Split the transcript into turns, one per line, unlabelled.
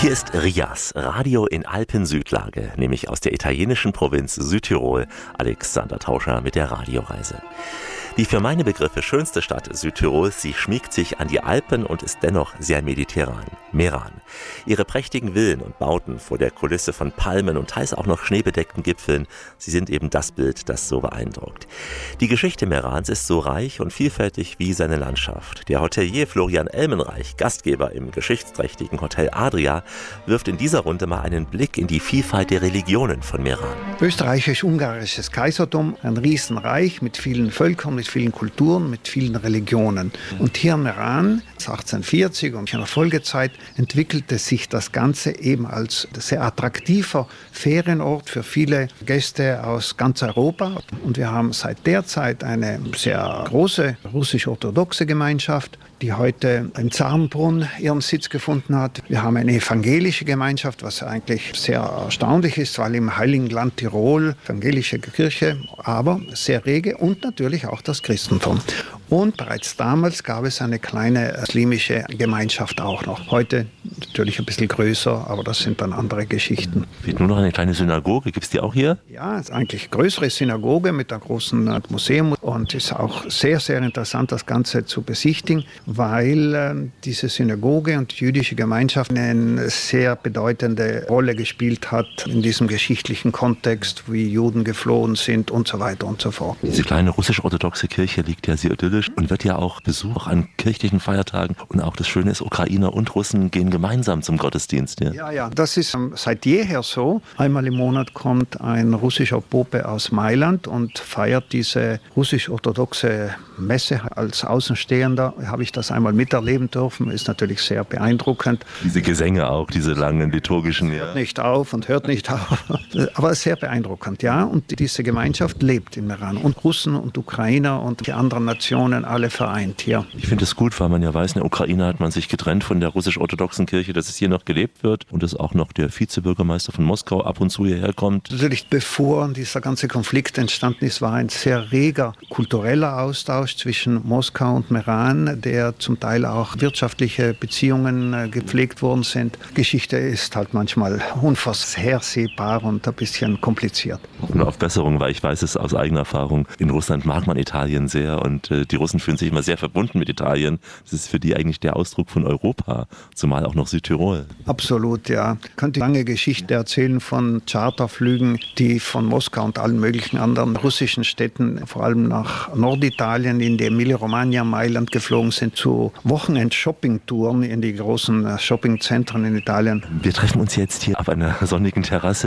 Hier ist RIAS, Radio in Alpensüdlage, nämlich aus der italienischen Provinz Südtirol. Alexander Tauscher mit der Radioreise. Die für meine Begriffe schönste Stadt Südtirols, sie schmiegt sich an die Alpen und ist dennoch sehr mediterran. Meran. Ihre prächtigen Villen und Bauten vor der Kulisse von Palmen und teils auch noch schneebedeckten Gipfeln, sie sind eben das Bild, das so beeindruckt. Die Geschichte Merans ist so reich und vielfältig wie seine Landschaft. Der Hotelier Florian Elmenreich, Gastgeber im geschichtsträchtigen Hotel Adria, wirft in dieser Runde mal einen Blick in die Vielfalt der Religionen von Meran.
Österreichisch-Ungarisches Kaisertum, ein Riesenreich mit vielen Völkern, mit vielen Kulturen, mit vielen Religionen. Und hier in Meran, 1840 und in der Folgezeit, entwickelte sich das Ganze eben als sehr attraktiver Ferienort für viele Gäste aus ganz Europa. Und wir haben seit der Zeit eine sehr große russisch-orthodoxe Gemeinschaft, die heute im Zarenbrunn ihren Sitz gefunden hat. Wir haben eine evangelische Gemeinschaft, was eigentlich sehr erstaunlich ist, weil im Heiligen Land Tirol evangelische Kirche, aber sehr rege, und natürlich auch das Christentum. Und bereits damals gab es eine kleine muslimische Gemeinschaft auch noch. Heute natürlich ein bisschen größer, aber das sind dann andere Geschichten.
Fehlt nur noch eine kleine Synagoge, gibt es die auch hier?
Ja, es ist eigentlich eine größere Synagoge mit einem großen Museum, und es ist auch sehr, sehr interessant, das Ganze zu besichtigen, weil diese Synagoge und die jüdische Gemeinschaft eine sehr bedeutende Rolle gespielt hat in diesem geschichtlichen Kontext, wie Juden geflohen sind und so weiter und so fort.
Diese kleine russisch-orthodoxe Kirche liegt ja sehr idyllisch und wird ja auch besucht an kirchlichen Feiertagen. Und auch das Schöne ist, Ukrainer und Russen gehen gemeinsam zum Gottesdienst.
Ja, das ist seit jeher so. Einmal im Monat kommt ein russischer Pope aus Mailand und feiert diese russisch-orthodoxe Messe. Als Außenstehender habe ich das einmal miterleben dürfen. Ist natürlich sehr beeindruckend.
Diese Gesänge auch, diese langen liturgischen.
Hört nicht auf und hört nicht auf. Aber sehr beeindruckend, ja. Und diese Gemeinschaft lebt in Meran. Und Russen und Ukrainer und die anderen Nationen alle vereint hier.
Ich finde es gut, weil man ja weiß, in der Ukraine hat man sich getrennt von der russisch-orthodoxen Kirche, dass es hier noch gelebt wird und dass auch noch der Vizebürgermeister von Moskau ab und zu hierher kommt.
Natürlich, bevor dieser ganze Konflikt entstanden ist, war ein sehr reger kultureller Austausch zwischen Moskau und Meran, der zum Teil auch wirtschaftliche Beziehungen gepflegt worden sind. Geschichte ist halt manchmal unvorhersehbar und ein bisschen kompliziert.
Nur auf Besserung, weil ich weiß es aus eigener Erfahrung. In Russland mag man Italien sehr und die Russen fühlen sich immer sehr verbunden mit Italien. Das ist für die eigentlich der Ausdruck von Europa, zumal auch noch Südtirol.
Absolut, ja. Ich könnte lange Geschichte erzählen von Charterflügen, die von Moskau und allen möglichen anderen russischen Städten, vor allem nach Norditalien, in die Emilia-Romagna, Mailand geflogen sind, zu Wochenend-Shopping-Touren in die großen Shoppingzentren in Italien.
Wir treffen uns jetzt hier auf einer sonnigen Terrasse